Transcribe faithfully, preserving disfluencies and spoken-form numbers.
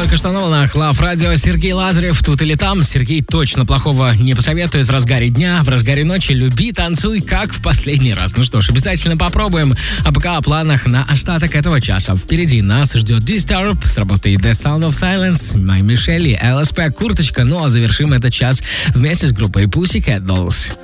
Только что на волнах Лав Радио. Сергей Лазарев тут или там. Сергей точно плохого не посоветует в разгаре дня, в разгаре ночи. Люби, танцуй, как в последний раз. Ну что ж, обязательно попробуем. А пока о планах на остаток этого часа. Впереди нас ждет Disturb с работой The Sound of Silence, Май Мишель и эл эс пи Курточка. Ну а завершим этот час вместе с группой Pussycat Dolls.